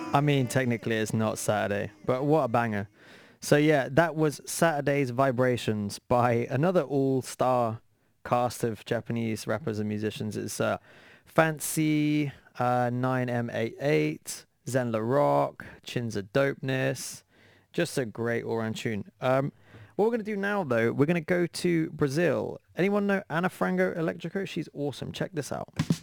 I mean, technically it's not Saturday, but what a banger. So yeah, that was Saturday's Vibrations by another all-star cast of Japanese rappers and musicians. It's Fancy, 9M88, Zen La Rock, Chinza Dopeness. Just a great all-round tune. What we're going to do now, though, we're going to go to Brazil. Anyone know Ana Frango Electrico? She's awesome. Check this out.